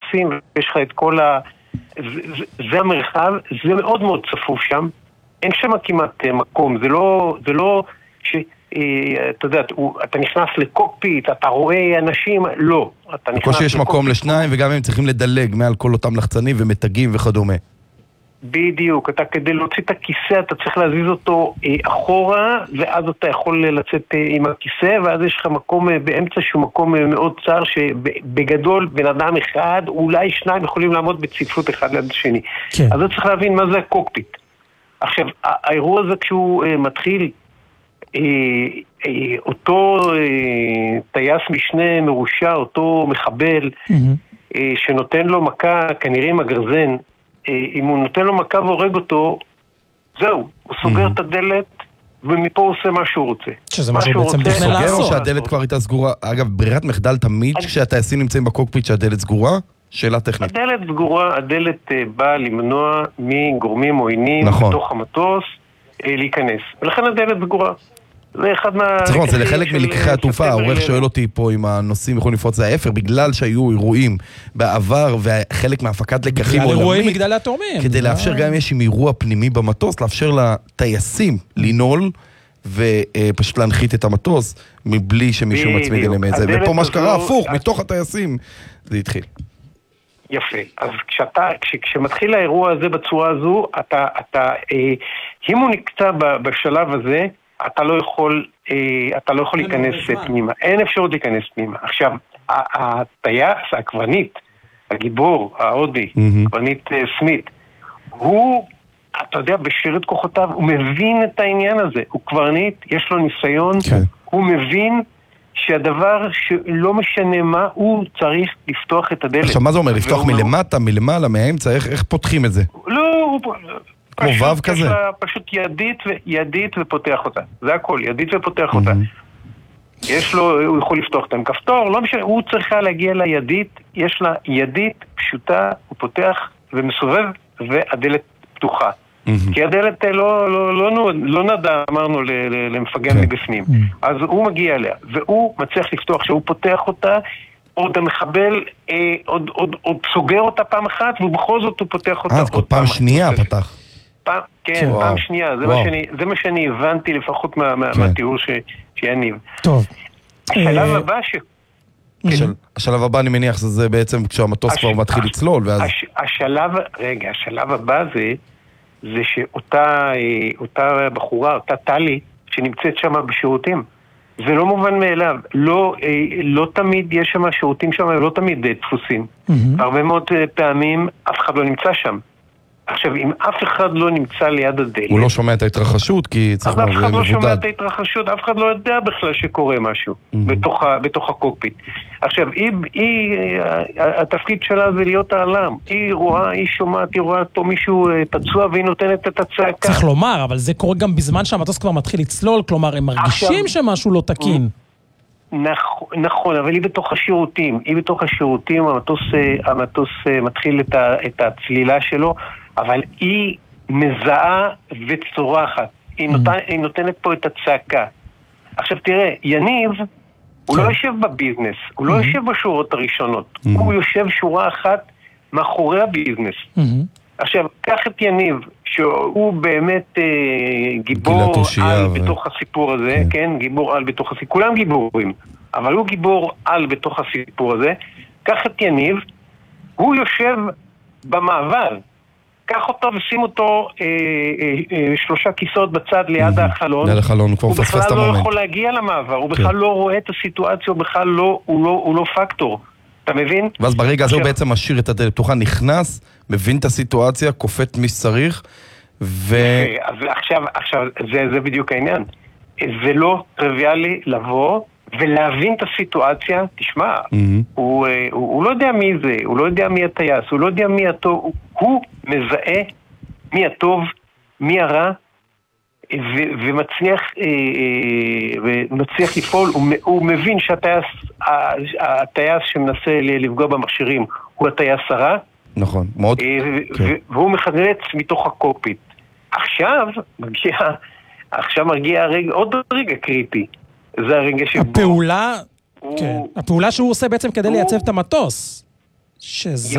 מטוסים, ויש לך את כל זה המרחב, זה מאוד מאוד צפוף שם, אין שם כמעט מקום, זה לא אתה יודע, אתה נכנס לקוקפיט, אתה רואה אנשים, לא. בקושי יש מקום לשניים, וגם הם צריכים לדלג מעל כל אותם לחצנים ומתגים וכדומה. בדיוק, אתה כדי להוציא את הכיסא, אתה צריך להזיז אותו אחורה, ואז אתה יכול לצאת עם הכיסא, ואז יש לך מקום באמצע שהוא מקום מאוד צר, שבגדול בן אדם אחד, אולי שניים יכולים לעמוד בצפיפות אחד ליד השני. כן. אז אתה צריך להבין מה זה הקוקפיט. עכשיו, האירוע הזה כשהוא מתחיל, אותו טייס משנה מרושע, אותו מחבל שנותן לו מכה, כנראה עם הגרזן, אם הוא נותן לו מכה והורג אותו, זהו, הוא סוגר את הדלת ומפה הוא עושה מה שהוא רוצה. שזה מה שהוא בעצם תכנן לעשות. סוגר או שהדלת כבר הייתה סגורה? אגב, ברירת מחדל תמיד כשהטייסים נמצאים בקוקפיט שהדלת סגורה? שאלה טכנית. הדלת סגורה, הדלת באה למנוע מגורמים עוינים בתוך המטוס להיכנס. ולכן הדלת סגורה. זה אחד זה לחלק מלקחי התעופה. העורך שואל אותי פה אם הנושאים יכולים לפרוץ, זה ההפך, בגלל שהיו אירועים בעבר וחלק מהפקת לקחים עולמית, אירועים מגדלי התאומים, כדי לאפשר גם יש עם אירוע פנימי במטוס, לאפשר לטייסים לנעול ופשוט להנחית את המטוס מבלי שמישהו מצמיד אליהם את זה. ופה מה שקרה הפוך, מתוך הטייסים זה התחיל. יפה. אז כשמתחיל האירוע הזה בצורה הזו, אם הוא נקטע בשלב הזה, אתה לא יכול להיכנס פנימה. אין אפשרות להיכנס פנימה. עכשיו, הטייס, הקברניט, הגיבור, ההודי, קברניט סמית, הוא, אתה יודע, בשארית כוחותיו, הוא מבין את העניין הזה. הוא קברניט, יש לו ניסיון, הוא מבין שהדבר שלא משנה מה, הוא צריך לפתוח את הדלת. עכשיו, מה זה אומר? לפתוח מלמטה, מלמעלה, מהאמצע? איך פותחים את זה? לא, הוא כמו וו כזה? פשוט ידית ופותח אותה. זה הכל, ידית ופותח אותה. יש לו, הוא יכול לפתוח אותה עם כפתור, לא משנה, הוא צריכה להגיע לידית, יש לה ידית פשוטה, הוא פותח ומסובב, והדלת פתוחה. כי הדלת לא נדע, אמרנו, למפגן מבפנים. אז הוא מגיע אליה, והוא מצליח לפתוח, שהוא פותח אותה, עוד המחבל עוד סוגר אותה פעם אחת, ובכל זאת הוא פותח אותה עוד פעם שנייה פתח. כן, פעם שנייה, זה מה שאני הבנתי לפחות מהתיאור שיניב. טוב. השלב הבא השלב הבא אני מניח זה בעצם כשהמטוס כבר מתחיל לצלול. השלב הבא זה שאותה בחורה, אותה טלי, שנמצאת שם בשירותים, זה לא מובן מאליו. לא תמיד יש שם שירותים שם, לא תמיד דפוסים. הרבה מאוד פעמים אף אחד לא נמצא שם. עכשיו, אם אף אחד לא נמצא ליד הדלת... הוא לא שומע את ההתרחשות, כי צריך אף אחד לא שומע את ההתרחשות, אף אחד לא יודע בכלל שקורה משהו בתוך הקוקפיט. עכשיו, התפקיד שלה זה להיות העלם. היא רואה, היא שומעת, היא רואה פה מישהו פצוע, והיא נותנת את הצעקה. צריך לומר, אבל זה קורה גם בזמן שהמטוס כבר מתחיל לצלול, כלומר, הם מרגישים שמשהו לא תקין. נכון, אבל היא בתוך השירותים, המטוס מתחיל את הצלילה שלו, אבל היא מזהה וצורחת. היא נותנת פה את הצעקה. עכשיו תראה, יניב, הוא לא יושב בביזנס, הוא לא יושב בשורות הראשונות, הוא יושב שורה אחת מאחורי הביזנס. עכשיו, קח את יניב, שהוא באמת גיבור על בתוך הסיפור הזה, כן, גיבור על בתוך הסיפור, כולם גיבורים, אבל הוא גיבור על בתוך הסיפור הזה. קח את יניב, הוא יושב במעבר, קח אותו ושים אותו 3 כיסאות בצד ליד החלון. ליד החלון, הוא כבר מפספס את המומנט. הוא בכלל לא יכול להגיע למעבר, הוא בכלל לא רואה את הסיטואציה, הוא לא פקטור. אתה מבין? ואז ברגע הזה הוא בעצם משאיר את הדלת פתוחה, נכנס, מבין את הסיטואציה, קופט מי שצריך, אז עכשיו, זה בדיוק העניין. זה לא טריוויאלי לבוא ולהבין את הסיטואציה. תשמע, הוא לא יודע מי זה, הוא לא יודע מי הטייס, הוא לא יודע מי הטוב, הוא מזהה מי הטוב, מי הרע, ומצליח לפעול. הוא מבין שהטייס שמנסה לפגוע במכשירים הוא הטייס הרע. נכון, מאוד. והוא מחלץ מתוך הקוקפיט. עכשיו מגיע עוד רגע קריטי. זה הרגע שבו... הפעולה שהוא עושה בעצם כדי לייצב את המטוס. שזה